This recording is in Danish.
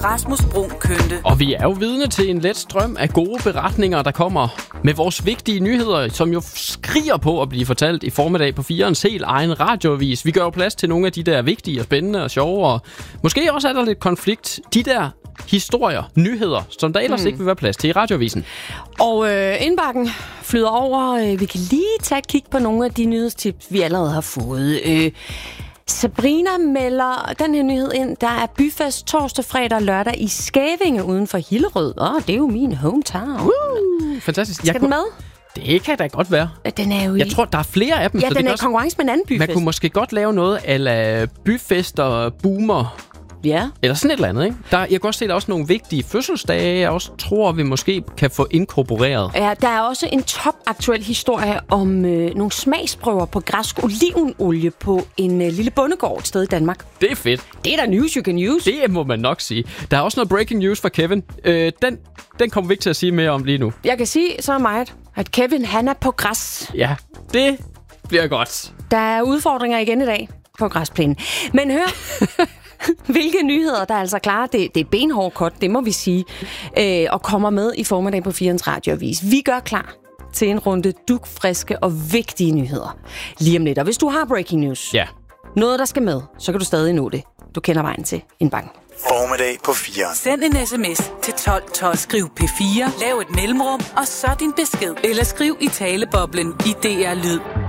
Rasmus Bruun Kønte. Og vi er jo vidne til en let strøm af gode beretninger, der kommer med vores vigtige nyheder, som jo skriger på at blive fortalt i formiddag på 4'ernes helt egen radioavis. Vi gør jo plads til nogle af de der vigtige og spændende og sjove, og måske også er der lidt konflikt. De der historier, nyheder, som der ellers ikke vil være plads til i radioavisen. Og indbakken flyder over. Vi kan lige tage et kig på nogle af de nyhedstips, vi allerede har fået. Sabrina melder den her nyhed ind. Der er byfest torsdag, fredag og lørdag i Skævinge uden for Hillerød. Det er jo min hometown. Fantastisk. Skal den med? Det kan da godt være. Den er jo Jeg tror, der er flere af dem. Ja, så den er også konkurrence med en anden byfest. Man kunne måske godt lave noget a la byfest og boomer. Ja. Eller sådan et eller andet, ikke? Jeg kan også se, at der er også nogle vigtige fødselsdage, jeg også tror, vi måske kan få inkorporeret. Ja, der er også en topaktuel historie om nogle smagsprøver på græsk olivenolie på en lille bondegård et sted i Danmark. Det er fedt. Det er da news you can use. Det må man nok sige. Der er også noget breaking news fra Kevin. Den kommer vi ikke til at sige mere om lige nu. Jeg kan sige så meget, at Kevin, han er på græs. Ja, det bliver godt. Der er udfordringer igen i dag på græsplænen. Men hør... Hvilke nyheder, der er altså klar. Det er benhård kort, det må vi sige. Og kommer med i formiddag på 4'ernes radioavis. Vi gør klar til en runde dugfriske og vigtige nyheder. Lige om lidt. Og hvis du har breaking news, noget der skal med, så kan du stadig nå det. Du kender vejen til indbakken. Formiddag på 4'eren. Send en sms til 1212. Skriv P4, lav et mellemrum, og så din besked. Eller skriv i taleboblen i DR Lyd.